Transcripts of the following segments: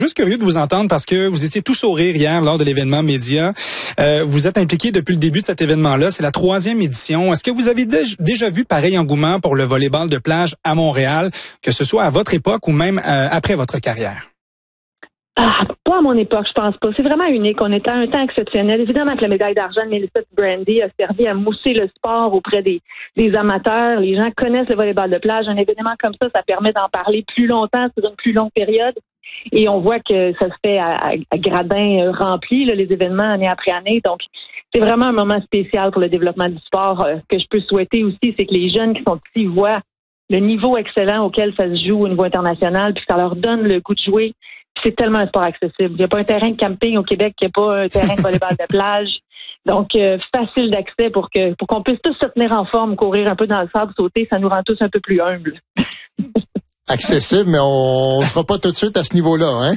Juste curieux de vous entendre parce que vous étiez tout sourire hier lors de l'événement média. Vous êtes impliqué depuis le début de cet événement-là. C'est la 3e édition. Est-ce que vous avez déjà vu pareil engouement pour le volley-ball de plage à Montréal, que ce soit à votre époque ou même après votre carrière? Pas à mon époque, je pense pas. C'est vraiment unique. On était à un temps exceptionnel. Évidemment que la médaille d'argent de Melissa Brandy a servi à mousser le sport auprès des amateurs. Les gens connaissent le volleyball de plage. Un événement comme ça permet d'en parler plus longtemps sur une plus longue période. Et on voit que ça se fait à gradins remplis, là, les événements année après année. Donc, c'est vraiment un moment spécial pour le développement du sport. Ce que je peux souhaiter aussi, c'est que les jeunes qui sont ici voient le niveau excellent auquel ça se joue au niveau international, puis que ça leur donne le goût de jouer. Puis c'est tellement un sport accessible. Il n'y a pas un terrain de camping au Québec, il n'y a pas un terrain de volleyball de plage. Donc, facile d'accès pour qu'on puisse tous se tenir en forme, courir un peu dans le sable, sauter, ça nous rend tous un peu plus humbles. Accessible, mais on sera pas tout de suite à ce niveau-là, hein?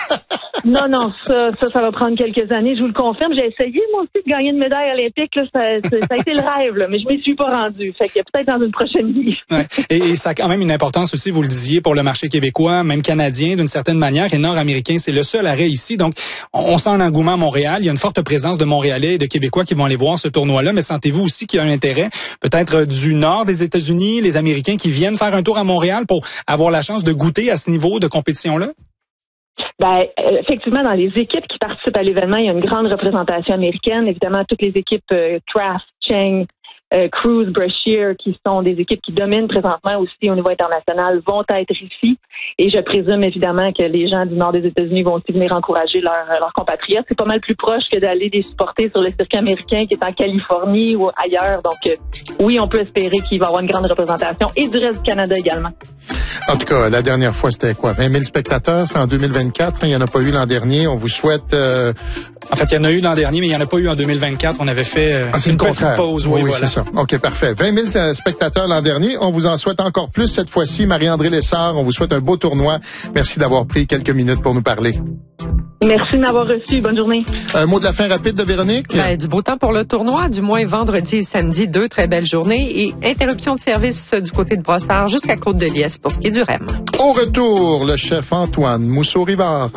Non, ça va prendre quelques années, je vous le confirme. J'ai essayé, moi aussi, de gagner une médaille olympique, là, ça a été le rêve, là, mais je m'y suis pas rendue. Fait que peut-être dans une prochaine vie. Ouais. Et ça a quand même une importance aussi, vous le disiez, pour le marché québécois, même canadien, d'une certaine manière, et nord-américain. C'est le seul arrêt ici. Donc, on sent un engouement à Montréal. Il y a une forte présence de Montréalais et de Québécois qui vont aller voir ce tournoi-là. Mais sentez-vous aussi qu'il y a un intérêt, peut-être du nord des États-Unis, les Américains qui viennent faire un tour à Montréal pour avoir la chance de goûter à ce niveau de compétition-là? Effectivement, dans les équipes qui participent à l'événement, il y a une grande représentation américaine. Évidemment, toutes les équipes Kraft, Cheng, Cruz, Brashear, qui sont des équipes qui dominent présentement aussi au niveau international, vont être ici. Et je présume évidemment que les gens du nord des États-Unis vont aussi venir encourager leurs compatriotes. C'est pas mal plus proche que d'aller les supporter sur le circuit américain qui est en Californie ou ailleurs. Donc oui, on peut espérer qu'il va y avoir une grande représentation et du reste du Canada également. En tout cas, la dernière fois, c'était quoi? 20 000 spectateurs? C'était en 2024. Il n'y en a pas eu l'an dernier. On vous souhaite... En fait, il y en a eu l'an dernier, mais il n'y en a pas eu en 2024. On avait fait une petite pause. Oui, voilà. C'est ça. OK, parfait. 20 000 spectateurs l'an dernier. On vous en souhaite encore plus cette fois-ci. Marie-André Lessard, on vous souhaite un beau tournoi. Merci d'avoir pris quelques minutes pour nous parler. Merci de m'avoir reçu. Bonne journée. Un mot de la fin rapide de Véronique? Du beau temps pour le tournoi, du moins vendredi et samedi, 2 très belles journées et interruption de service du côté de Brossard jusqu'à Côte-de-Liesse pour ce qui est du REM. Au retour, le chef Antonin Mousseau-Rivard.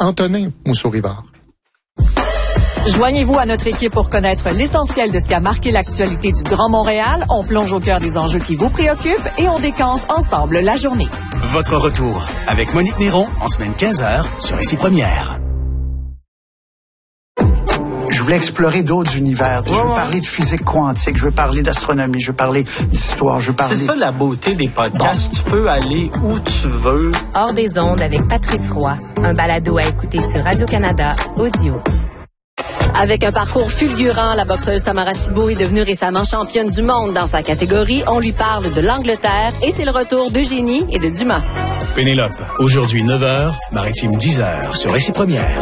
Joignez-vous à notre équipe pour connaître l'essentiel de ce qui a marqué l'actualité du Grand Montréal. On plonge au cœur des enjeux qui vous préoccupent et on décante ensemble la journée. Votre retour avec Monique Néron en semaine 15h sur Ici Première. Je voulais explorer d'autres univers. Je veux parler de physique quantique, je veux parler d'astronomie, je veux parler d'histoire, je veux parler... C'est ça la beauté des podcasts. Tu peux aller où tu veux. Hors des ondes avec Patrice Roy. Un balado à écouter sur Radio-Canada Audio. Avec un parcours fulgurant, la boxeuse Tamara Thibault est devenue récemment championne du monde dans sa catégorie. On lui parle de l'Angleterre et c'est le retour d'Eugénie et de Dumas. Pénélope, aujourd'hui 9h, Maritime 10h sur Ici Première.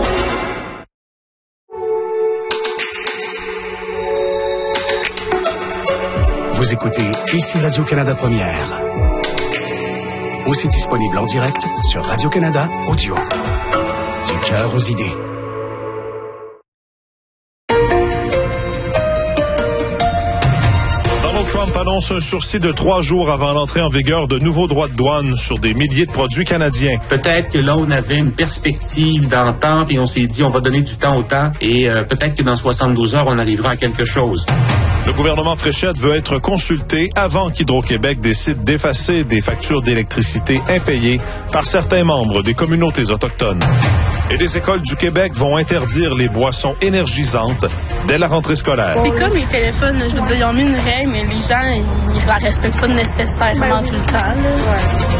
Vous écoutez Ici Radio-Canada Première. Aussi disponible en direct sur Radio-Canada Audio. Du cœur aux idées. Donald Trump annonce un sursis de 3 jours avant l'entrée en vigueur de nouveaux droits de douane sur des milliers de produits canadiens. Peut-être que là, on avait une perspective d'entente et on s'est dit on va donner du temps au temps et peut-être que dans 72 heures, on arrivera à quelque chose. Le gouvernement Fréchette veut être consulté avant qu'Hydro-Québec décide d'effacer des factures d'électricité impayées par certains membres des communautés autochtones. Et les écoles du Québec vont interdire les boissons énergisantes dès la rentrée scolaire. C'est comme les téléphones, je veux dire, ils ont mis une règle, mais les gens, ils la respectent pas nécessairement tout le temps. Là. Ouais.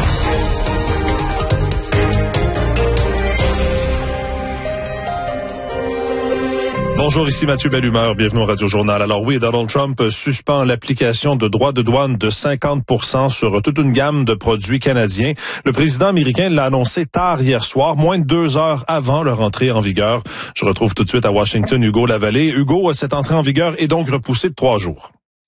Bonjour, ici Mathieu Bellumeur, bienvenue au Radio-Journal. Alors oui, Donald Trump suspend l'application de droits de douane de 50% sur toute une gamme de produits canadiens. Le président américain l'a annoncé tard hier soir, moins de 2 heures avant leur entrée en vigueur. Je retrouve tout de suite à Washington Hugo Lavallée. Hugo, cette entrée en vigueur est donc repoussée de 3 jours.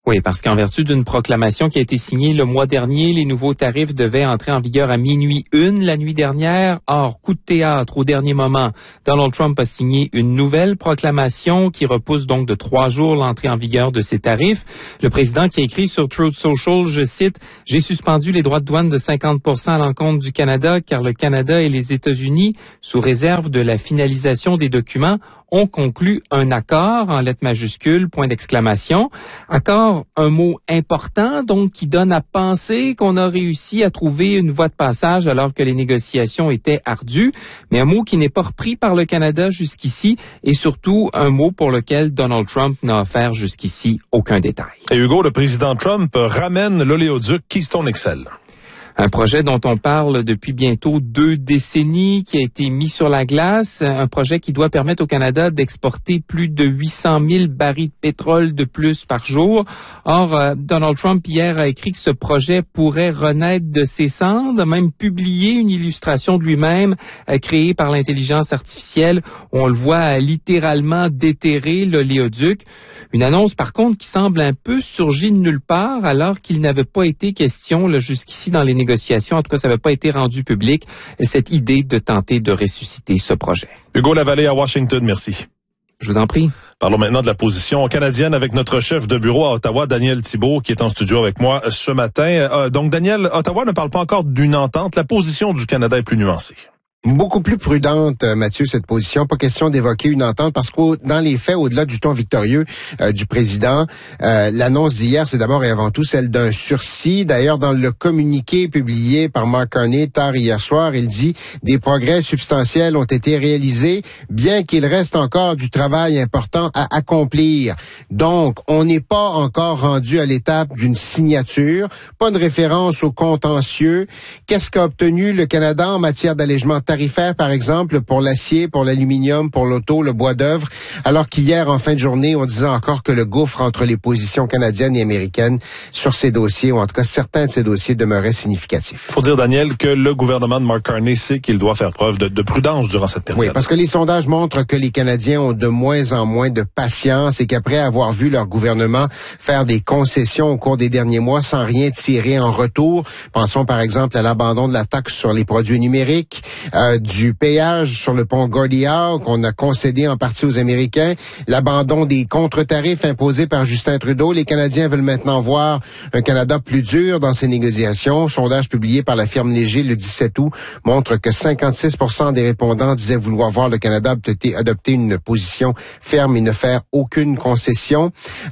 Oui, parce qu'en vertu d'une proclamation qui a été signée le mois dernier, les nouveaux tarifs devaient entrer en vigueur à minuit 1 la nuit dernière. Or, coup de théâtre au dernier moment, Donald Trump a signé une nouvelle proclamation qui repousse donc de 3 jours l'entrée en vigueur de ces tarifs. Le président qui a écrit sur Truth Social, je cite, « J'ai suspendu les droits de douane de 50% à l'encontre du Canada car le Canada et les États-Unis, sous réserve de la finalisation des documents, ont conclu un accord en lettres majuscules, point d'exclamation. Accord, un mot important, donc qui donne à penser qu'on a réussi à trouver une voie de passage alors que les négociations étaient ardues, mais un mot qui n'est pas repris par le Canada jusqu'ici et surtout un mot pour lequel Donald Trump n'a offert jusqu'ici aucun détail. Et Hugo, le président Trump ramène l'oléoduc Keystone XL. Un projet dont on parle depuis bientôt 2 décennies, qui a été mis sur la glace. Un projet qui doit permettre au Canada d'exporter plus de 800 000 barils de pétrole de plus par jour. Or, Donald Trump hier a écrit que ce projet pourrait renaître de ses cendres, a même publié une illustration de lui-même créée par l'intelligence artificielle. On le voit littéralement déterrer l'oléoduc. Une annonce, par contre, qui semble un peu surgie de nulle part, alors qu'il n'avait pas été question jusqu'ici dans les négociations. En tout cas, ça n'avait pas été rendu public, cette idée de tenter de ressusciter ce projet. Hugo Lavallée à Washington, merci. Je vous en prie. Parlons maintenant de la position canadienne avec notre chef de bureau à Ottawa, Daniel Thibault, qui est en studio avec moi ce matin. Donc, Daniel, Ottawa ne parle pas encore d'une entente. La position du Canada est plus nuancée. Beaucoup plus prudente, Mathieu, cette position. Pas question d'évoquer une entente parce que dans les faits, au-delà du ton victorieux du président, l'annonce d'hier, c'est d'abord et avant tout celle d'un sursis. D'ailleurs, dans le communiqué publié par Mark Carney tard hier soir, il dit « Des progrès substantiels ont été réalisés, bien qu'il reste encore du travail important à accomplir. » Donc, on n'est pas encore rendu à l'étape d'une signature, pas de référence au contentieux. Qu'est-ce qu'a obtenu le Canada en matière d'allègement tarifaire, par exemple, pour l'acier, pour l'aluminium, pour l'auto, le bois d'œuvre, alors qu'hier, en fin de journée, on disait encore que le gouffre entre les positions canadiennes et américaines sur ces dossiers, ou en tout cas certains de ces dossiers, demeurait significatif. Il faut dire, Daniel, que le gouvernement de Mark Carney sait qu'il doit faire preuve de prudence durant cette période. Oui, parce que les sondages montrent que les Canadiens ont de moins en moins de patience et qu'après avoir vu leur gouvernement faire des concessions au cours des derniers mois sans rien tirer en retour, pensons par exemple à l'abandon de la taxe sur les produits numériques, du péage sur le pont Gordie Howe qu'on a concédé en partie aux Américains, l'abandon des contre-tarifs imposés par Justin Trudeau. Les Canadiens veulent maintenant voir un Canada plus dur dans ces négociations. Sondage publié par la firme Léger le 17 août montre que 56% des répondants disaient vouloir voir le Canada adopter une position ferme et ne faire aucune concession.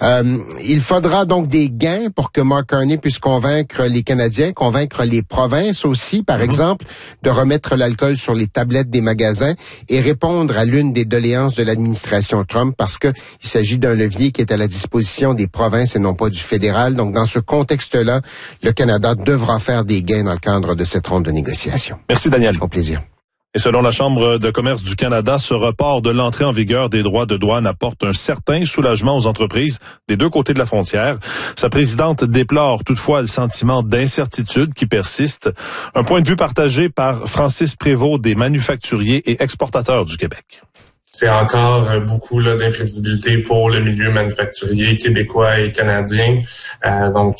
Il faudra donc des gains pour que Mark Carney puisse convaincre les Canadiens, convaincre les provinces aussi, par exemple, de remettre l'alcool sur les tablettes des magasins et répondre à l'une des doléances de l'administration Trump parce que il s'agit d'un levier qui est à la disposition des provinces et non pas du fédéral. Donc, dans ce contexte-là, le Canada devra faire des gains dans le cadre de cette ronde de négociation. Merci, Daniel. Au plaisir. Et selon la Chambre de commerce du Canada, ce report de l'entrée en vigueur des droits de douane apporte un certain soulagement aux entreprises des deux côtés de la frontière. Sa présidente déplore toutefois le sentiment d'incertitude qui persiste. Un point de vue partagé par Francis Prévost des manufacturiers et exportateurs du Québec. C'est encore beaucoup d'imprévisibilité pour le milieu manufacturier québécois et canadien. Donc,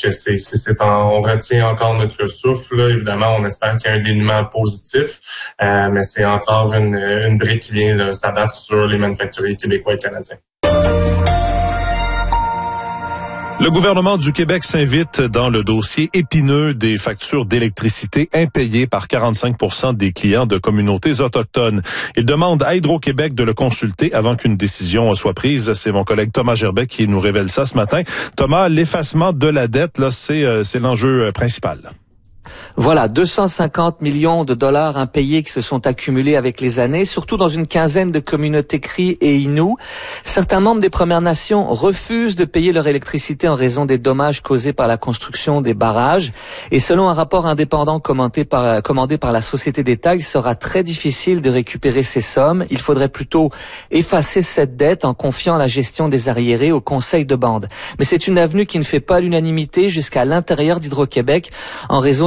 on retient encore notre souffle. Là. Évidemment, on espère qu'il y a un dénouement positif, mais c'est encore une brique qui vient s'abattre sur les manufacturiers québécois et canadiens. Le gouvernement du Québec s'invite dans le dossier épineux des factures d'électricité impayées par 45% des clients de communautés autochtones. Il demande à Hydro-Québec de le consulter avant qu'une décision soit prise. C'est mon collègue Thomas Gerbet qui nous révèle ça ce matin. Thomas, l'effacement de la dette, là, c'est l'enjeu principal. Voilà, 250 millions de dollars impayés qui se sont accumulés avec les années, surtout dans une quinzaine de communautés Cris et Innu. Certains membres des Premières Nations refusent de payer leur électricité en raison des dommages causés par la construction des barrages. Et selon un rapport indépendant commandé par la Société d'État, il sera très difficile de récupérer ces sommes. Il faudrait plutôt effacer cette dette en confiant la gestion des arriérés au conseil de bande. Mais c'est une avenue qui ne fait pas l'unanimité jusqu'à l'intérieur d'Hydro-Québec en raison de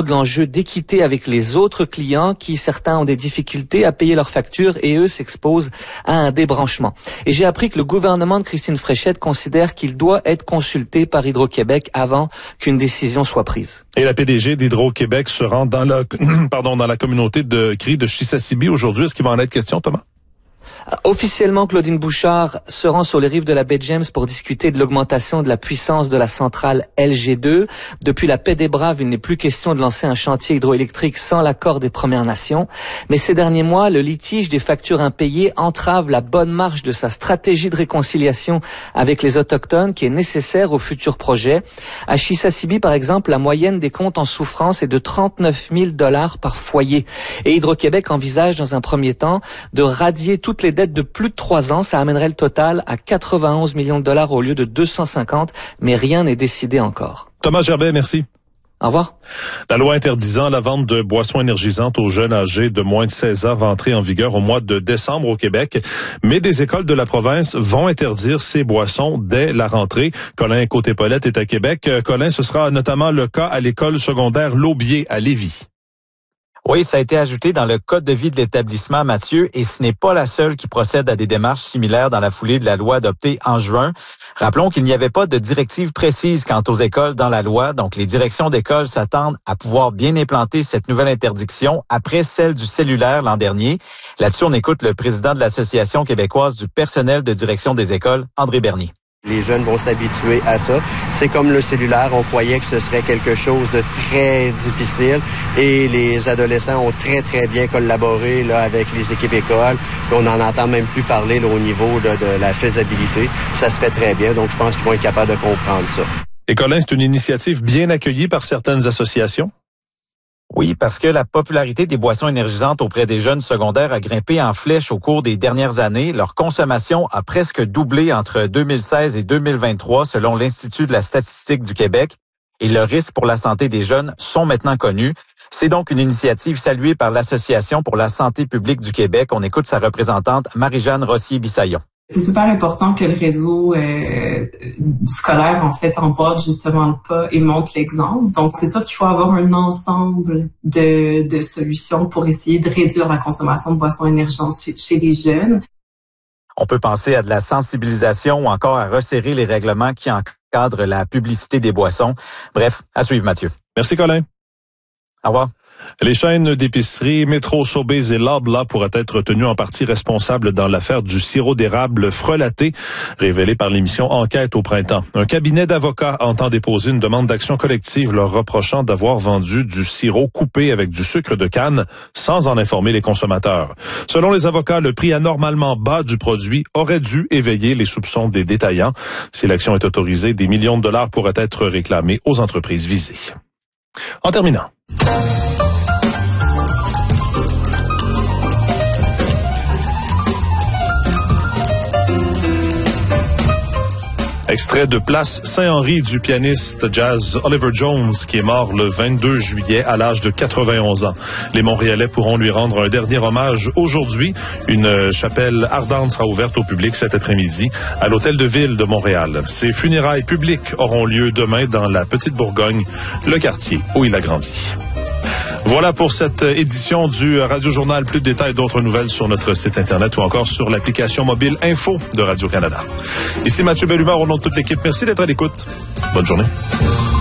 de l'enjeu d'équité avec les autres clients qui, certains, ont des difficultés à payer leurs factures et eux s'exposent à un débranchement. Et j'ai appris que le gouvernement de Christine Fréchette considère qu'il doit être consulté par Hydro-Québec avant qu'une décision soit prise. Et la PDG d'Hydro-Québec se rend dans la communauté de cris de Chisasibi aujourd'hui. Est-ce qu'il va en être question, Thomas? Officiellement, Claudine Bouchard se rend sur les rives de la baie James pour discuter de l'augmentation de la puissance de la centrale LG2. Depuis la paix des Braves, il n'est plus question de lancer un chantier hydroélectrique sans l'accord des Premières Nations. Mais ces derniers mois, le litige des factures impayées entrave la bonne marche de sa stratégie de réconciliation avec les Autochtones qui est nécessaire au futur projet. À Chisasibi, par exemple, la moyenne des comptes en souffrance est de 39 000 $ par foyer. Et Hydro-Québec envisage dans un premier temps de radier toutes les dettes de plus de 3 ans. Ça amènerait le total à 91 millions de $ au lieu de 250, mais rien n'est décidé encore. Thomas Gerbet, merci. Au revoir. La loi interdisant la vente de boissons énergisantes aux jeunes âgés de moins de 16 ans va entrer en vigueur au mois de décembre au Québec. Mais des écoles de la province vont interdire ces boissons dès la rentrée. Colin Côté-Paulette est à Québec. Colin, ce sera notamment le cas à l'école secondaire L'Aubier à Lévis. Oui, ça a été ajouté dans le code de vie de l'établissement, Mathieu, et ce n'est pas la seule qui procède à des démarches similaires dans la foulée de la loi adoptée en juin. Rappelons qu'il n'y avait pas de directive précise quant aux écoles dans la loi, donc les directions d'école s'attendent à pouvoir bien implanter cette nouvelle interdiction après celle du cellulaire l'an dernier. Là-dessus, on écoute le président de l'Association québécoise du personnel de direction des écoles, André Bernier. Les jeunes vont s'habituer à ça. C'est comme le cellulaire, on croyait que ce serait quelque chose de très difficile et les adolescents ont très, très bien collaboré là, avec les équipes écoles. Puis on n'en entend même plus parler là, au niveau de la faisabilité. Ça se fait très bien, donc je pense qu'ils vont être capables de comprendre ça. Et Colin, c'est une initiative bien accueillie par certaines associations? Oui, parce que la popularité des boissons énergisantes auprès des jeunes secondaires a grimpé en flèche au cours des dernières années. Leur consommation a presque doublé entre 2016 et 2023, selon l'Institut de la statistique du Québec. Et le risque pour la santé des jeunes sont maintenant connus. C'est donc une initiative saluée par l'Association pour la santé publique du Québec. On écoute sa représentante Marie-Jeanne Rossier-Bissaillon. C'est super important que le réseau scolaire, en fait, emporte justement le pas et montre l'exemple. Donc, c'est sûr qu'il faut avoir un ensemble de solutions pour essayer de réduire la consommation de boissons énergisantes chez les jeunes. On peut penser à de la sensibilisation ou encore à resserrer les règlements qui encadrent la publicité des boissons. Bref, à suivre, Mathieu. Merci, Colin. Au revoir. Les chaînes d'épicerie Métro, Sobeys et Loblaw pourraient être tenues en partie responsables dans l'affaire du sirop d'érable frelaté, révélée par l'émission Enquête au printemps. Un cabinet d'avocats entend déposer une demande d'action collective leur reprochant d'avoir vendu du sirop coupé avec du sucre de canne sans en informer les consommateurs. Selon les avocats, le prix anormalement bas du produit aurait dû éveiller les soupçons des détaillants. Si l'action est autorisée, des millions de dollars pourraient être réclamés aux entreprises visées. En terminant. Extrait de Place Saint-Henri du pianiste jazz Oliver Jones, qui est mort le 22 juillet à l'âge de 91 ans. Les Montréalais pourront lui rendre un dernier hommage aujourd'hui. Une chapelle ardente sera ouverte au public cet après-midi à l'Hôtel de Ville de Montréal. Ses funérailles publiques auront lieu demain dans la Petite Bourgogne, le quartier où il a grandi. Voilà pour cette édition du Radio Journal. Plus de détails, d'autres nouvelles sur notre site Internet ou encore sur l'application mobile Info de Radio-Canada. Ici Mathieu Bellumeur, au nom de toute l'équipe. Merci d'être à l'écoute. Bonne journée.